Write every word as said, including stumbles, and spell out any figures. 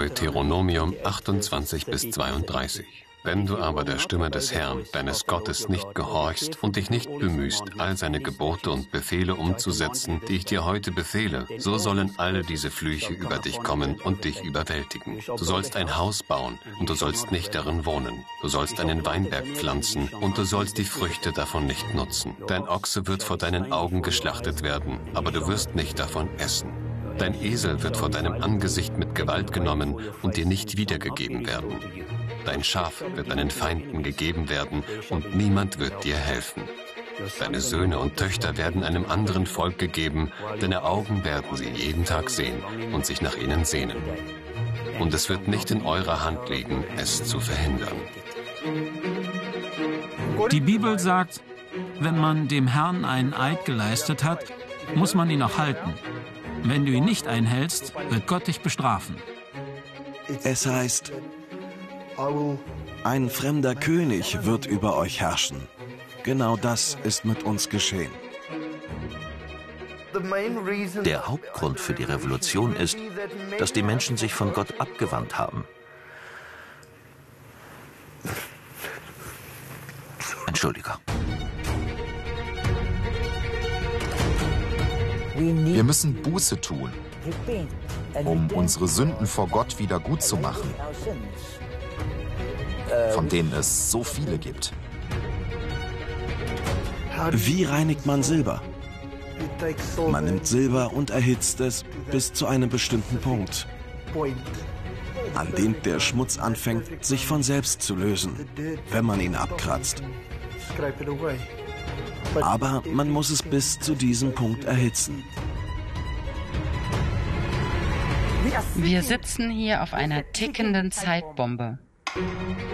Deuteronomium achtundzwanzig bis zweiunddreißig. Wenn du aber der Stimme des Herrn, deines Gottes, nicht gehorchst und dich nicht bemühst, all seine Gebote und Befehle umzusetzen, die ich dir heute befehle, so sollen alle diese Flüche über dich kommen und dich überwältigen. Du sollst ein Haus bauen, und du sollst nicht darin wohnen. Du sollst einen Weinberg pflanzen, und du sollst die Früchte davon nicht nutzen. Dein Ochse wird vor deinen Augen geschlachtet werden, aber du wirst nicht davon essen. Dein Esel wird vor deinem Angesicht mit Gewalt genommen und dir nicht wiedergegeben werden. Dein Schaf wird deinen Feinden gegeben werden, und niemand wird dir helfen. Deine Söhne und Töchter werden einem anderen Volk gegeben, deine Augen werden sie jeden Tag sehen und sich nach ihnen sehnen. Und es wird nicht in eurer Hand liegen, es zu verhindern. Die Bibel sagt, wenn man dem Herrn einen Eid geleistet hat, muss man ihn auch halten. Wenn du ihn nicht einhältst, wird Gott dich bestrafen. Es heißt, ein fremder König wird über euch herrschen. Genau das ist mit uns geschehen. Der Hauptgrund für die Revolution ist, dass die Menschen sich von Gott abgewandt haben. Entschuldigung. Wir müssen Buße tun, um unsere Sünden vor Gott wieder gut zu machen, von denen es so viele gibt. Wie reinigt man Silber? Man nimmt Silber und erhitzt es bis zu einem bestimmten Punkt, an dem der Schmutz anfängt, sich von selbst zu lösen, wenn man ihn abkratzt. Aber man muss es bis zu diesem Punkt erhitzen. Wir sitzen hier auf einer tickenden Zeitbombe.